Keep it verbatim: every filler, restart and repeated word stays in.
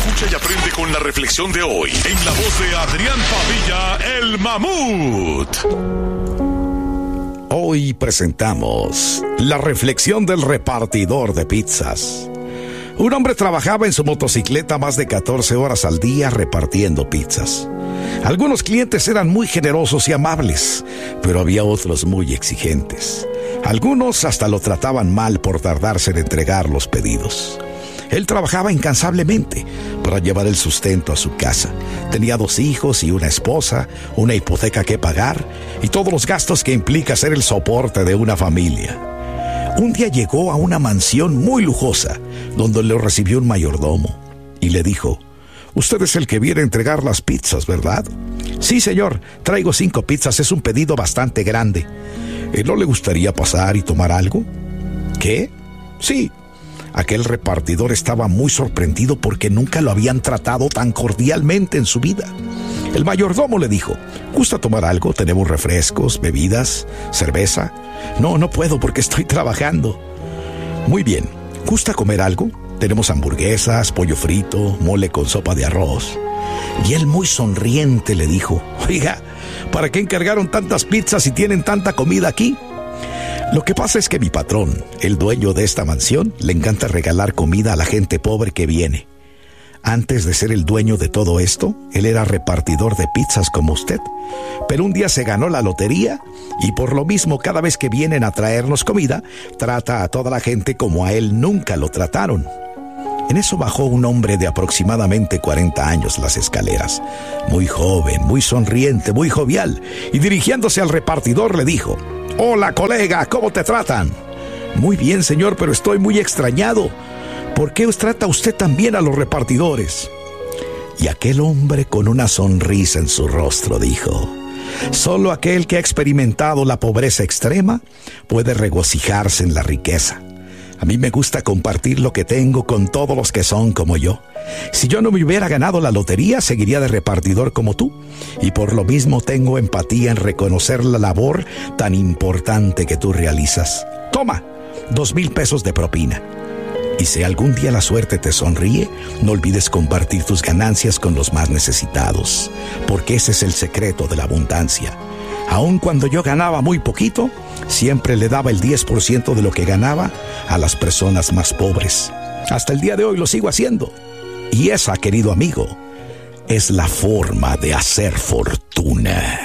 Escucha y aprende con la reflexión de hoy en la voz de Adrián Padilla, el Mamut. Hoy presentamos la reflexión del repartidor de pizzas. Un hombre trabajaba en su motocicleta más de catorce horas al día repartiendo pizzas. Algunos clientes eran muy generosos y amables, pero había otros muy exigentes. Algunos hasta lo trataban mal por tardarse en entregar los pedidos. Él trabajaba incansablemente para llevar el sustento a su casa. Tenía dos hijos y una esposa, una hipoteca que pagar y todos los gastos que implica ser el soporte de una familia. Un día llegó a una mansión muy lujosa, donde lo recibió un mayordomo y le dijo: «Usted es el que viene a entregar las pizzas, ¿verdad?» «Sí, señor, traigo cinco pizzas, es un pedido bastante grande». «¿No le gustaría pasar y tomar algo?» «¿Qué?» «Sí». Aquel repartidor estaba muy sorprendido porque nunca lo habían tratado tan cordialmente en su vida. El mayordomo le dijo: «¿Gusta tomar algo? Tenemos refrescos, bebidas, cerveza». «No, no puedo porque estoy trabajando». «Muy bien. ¿Gusta comer algo? Tenemos hamburguesas, pollo frito, mole con sopa de arroz». Y él muy sonriente le dijo: «Oiga, ¿para qué encargaron tantas pizzas si tienen tanta comida aquí?» «Lo que pasa es que mi patrón, el dueño de esta mansión, le encanta regalar comida a la gente pobre que viene. Antes de ser el dueño de todo esto, él era repartidor de pizzas como usted. Pero un día se ganó la lotería y por lo mismo cada vez que vienen a traernos comida, trata a toda la gente como a él nunca lo trataron». En eso bajó un hombre de aproximadamente cuarenta años las escaleras, muy joven, muy sonriente, muy jovial, y dirigiéndose al repartidor le dijo: «Hola, colega, ¿cómo te tratan?» «Muy bien, señor, pero estoy muy extrañado. ¿Por qué os trata usted tan bien a los repartidores?» Y aquel hombre con una sonrisa en su rostro dijo: «Solo aquel que ha experimentado la pobreza extrema puede regocijarse en la riqueza. A mí me gusta compartir lo que tengo con todos los que son como yo. Si yo no me hubiera ganado la lotería, seguiría de repartidor como tú. Y por lo mismo tengo empatía en reconocer la labor tan importante que tú realizas. Toma, dos mil pesos de propina. Y si algún día la suerte te sonríe, no olvides compartir tus ganancias con los más necesitados, porque ese es el secreto de la abundancia. Aun cuando yo ganaba muy poquito, siempre le daba el diez por ciento de lo que ganaba a las personas más pobres. Hasta el día de hoy lo sigo haciendo. Y esa, querido amigo, es la forma de hacer fortuna».